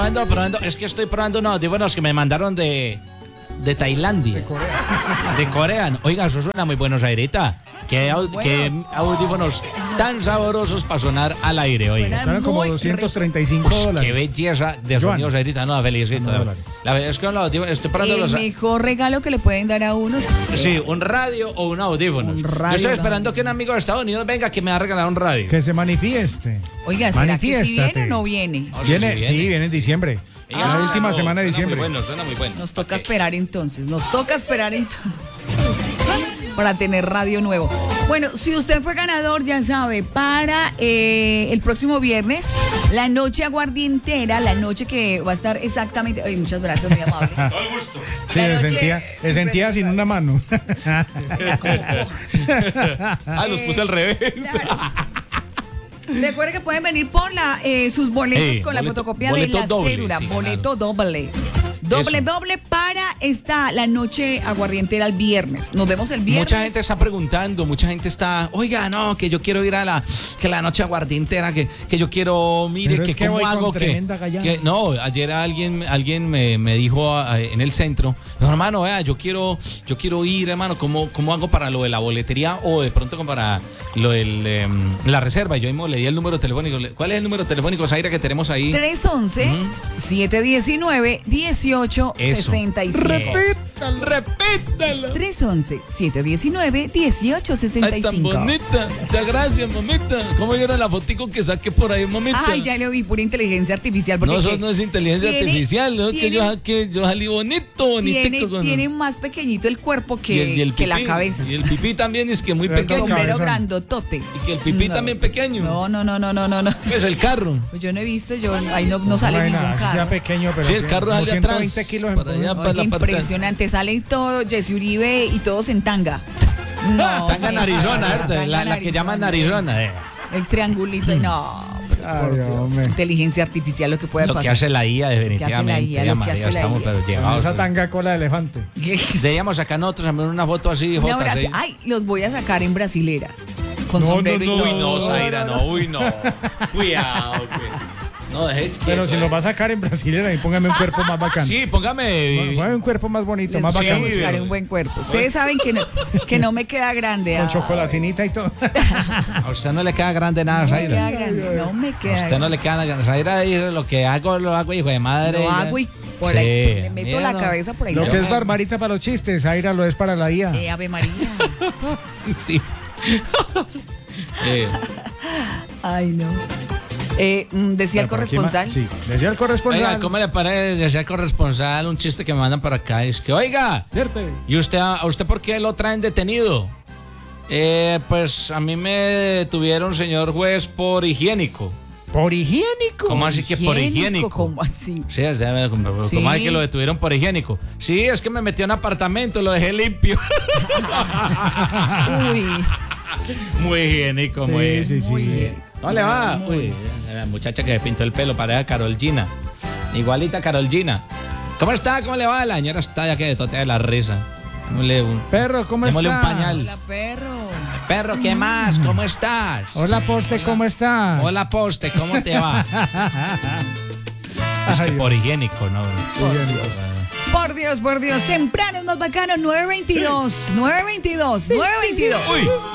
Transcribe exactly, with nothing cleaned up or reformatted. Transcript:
Probando, probando, es que estoy probando unos audífonos que me mandaron de, de Tailandia. De Corea. De Corea. Oiga, eso suena muy buenos, Airita. Qué, au- qué audífonos tan sabrosos para sonar al aire, oiga. Costaron como doscientos treinta y cinco Qué dólares. belleza de Joan. sonidos, Airita. No, felicito. No, dólares. La verdad es que los audífonos, estoy probando El los... mejor regalo que le pueden dar a uno. Sí, un radio o un audífono. Un Yo radio, estoy un esperando audio. que un amigo de Estados Unidos venga que me va a regalar un radio. Que se manifieste. Oiga, ¿será que si Manifiéstate. viene o no viene? No, sí, Viene, sí, sí, viene en diciembre. Ella- La última no, semana de suena diciembre. Muy bueno, suena muy bueno. Nos toca Ok. esperar entonces, nos toca esperar entonces para tener radio nuevo. Bueno, si usted fue ganador, ya sabe, para eh, el próximo viernes, la noche aguardientera, la noche que va a estar exactamente... Ay, muchas gracias, muy amable. Todo el gusto. Sí, La se noche sentía, se siempre sentía sin una mano. Ah, los puse al revés. Recuerden que pueden venir por la, eh, sus boletos Sí, con la boleto- fotocopia de boleto la doble, cédula. sí, boleto doble. Doble, Eso. doble para esta, la noche aguardientera el viernes. Nos vemos el viernes. Mucha gente está preguntando, mucha gente está, oiga, no, que yo quiero ir a la, que la noche aguardientera, que, que yo quiero, mire, Pero que es que cómo voy con hago, que, tremenda gallada. que- no, ayer alguien, alguien me, me dijo ah, en el centro, no, hermano, vea, yo quiero, yo quiero ir, hermano, ¿cómo, cómo hago para lo de la boletería o de pronto como para lo de la reserva? Y yo mismo le di el número telefónico. Le- ¿Cuál es el número telefónico, Zaira, que tenemos ahí? tres once, siete diecinueve, dieciocho Eso. sesenta y cinco. Repítalo. Repítalo. tres once, siete diecinueve, dieciocho sesenta Ay, y tan cinco. bonita. Muchas gracias, mamita. ¿Cómo vieron la fotico que saqué por ahí, mamita? Ay, ya lo vi, pura inteligencia artificial. Porque No, eso que no es inteligencia tiene- artificial, ¿no? Que tiene- yo, que yo salí bonito, bonitico. tiene, con- tiene más pequeñito el cuerpo que, y el- y el que la pipí. cabeza. Y el pipí también es que muy Pero pequeño. cabezón. Sombrero grandotote. Y que el pipí No. también pequeño. No, no, no, no, no, no, no. Pues el carro. Pues yo no he visto, yo ahí no, no sale No hay ningún nada, así sea carro. pequeño, pero Sí, el carro como sale ciento atrás, veinte kilos en para allá, promedio. para Oiga, la parte- impresionante, sale todo Jesse Uribe y todos en tanga. No, Tanga hombre, Narizona, tanga ¿verdad? La, la que llaman Narizona. eh. El triangulito, y no, pero Ay, por Dios, hombre. inteligencia artificial lo que puede Lo que pasar. hace la I A, definitivamente. I A, lo ya, que María, hace la estamos I A. pero Con llevados. esa tanga cola de elefante. Debíamos sacar nosotros también una foto así, Una Jota, brasi- ¿sí? Ay, los voy a sacar en brasilera. Con No, sombrero no, y no, todo. Uy, no, Zaira, no, uy, no. Cuidado, que- No dejes Pero quieto, si eh. nos va a sacar en brasilera y póngame un cuerpo más bacán. Sí, póngame. Póngame un cuerpo más bonito, Les más voy a bacán. buscar un buen cuerpo. Ustedes saben que no, que no me queda grande. Con ah, chocolatinita y todo. A usted no le queda grande nada, no me queda Zaira. grande, no me A queda usted no le queda grande. Zaira dice, lo que hago, lo hago, hijo de madre. Lo ya. hago y por Sí, ahí le meto mira, la no. cabeza por ahí. Lo no que es sé. barbarita para los chistes, Aira lo es para la I A. Eh, Ave María. Sí. Eh, Ay, no. Eh, mm, decía el Pero por aquí corresponsal. ma- Sí, decía el corresponsal. Oiga, ¿cómo le parece de ser corresponsal un chiste que me mandan para acá? Es que, oiga, Vierte. ¿y usted, a usted por qué lo traen detenido? Eh, pues a mí me detuvieron, señor juez, por higiénico. Por higiénico. ¿Cómo así que por higiénico? ¿Cómo así? Sí, o sea, como, Sí. como hay que lo detuvieron por higiénico. Sí, es que me metí a un apartamento, lo dejé limpio. Uy, Muy higiénico, muy Sí, sí, muy sí. bien. ¿Cómo le va? Muy Uy, la muchacha que me pintó el pelo, pareja Carol Gina. Igualita a Carol Gina. ¿Cómo está? ¿Cómo le va? La señora está ya que de totea de la risa. Démosle un, Perro, ¿cómo démosle está? un pañal. hola, perro. Perro, ¿qué más? ¿Cómo estás? Hola, poste, ¿cómo está? Hola, poste, ¿cómo te va? Es que Ay, por higiénico, ¿no? Por Dios, por Dios. Temprano, más bacano, nueve veintidós. nueve veintidós. nueve veintidós. Uy.